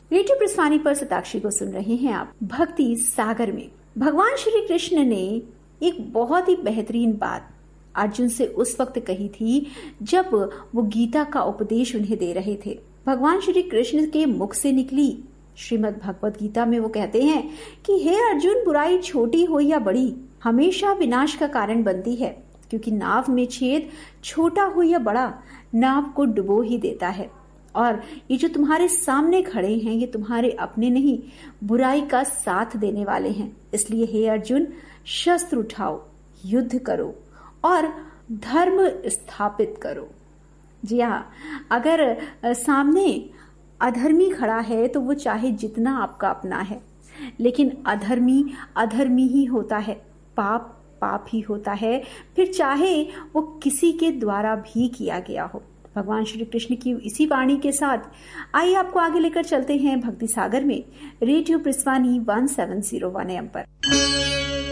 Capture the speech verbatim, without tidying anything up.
Radio प्रस्थानी पर सताक्षी को सुन रहे हैं आप भक्ति सागर में। भगवान श्री कृष्ण ने एक बहुत ही बेहतरीन बात अर्जुन से उस वक्त कही थी जब वो गीता का उपदेश उन्हें दे रहे थे। भगवान श्री कृष्ण के मुख से निकली श्रीमद् भगवत गीता में वो कहते हैं कि हे अर्जुन, बुराई छोटी हो या बड़ी हमेशा विनाश का कारण बनती है, क्योंकि नाव में छेद छोटा हो या बड़ा नाव को डुबो ही देता है। और ये जो तुम्हारे सामने खड़े हैं ये तुम्हारे अपने नहीं, बुराई का साथ देने वाले हैं। इसलिए हे अर्जुन, शस्त्र उठाओ, युद्ध करो और धर्म स्थापित करो। जी हाँ, अगर सामने अधर्मी खड़ा है तो वो चाहे जितना आपका अपना है, लेकिन अधर्मी अधर्मी ही होता है, पाप पाप ही होता है, फिर चाहे वो किसी के द्वारा भी किया गया हो। भगवान श्री कृष्ण की इसी वाणी के साथ आइए आपको आगे लेकर चलते हैं भक्ति सागर में radio प्रस्थानी one seven zero one M पर।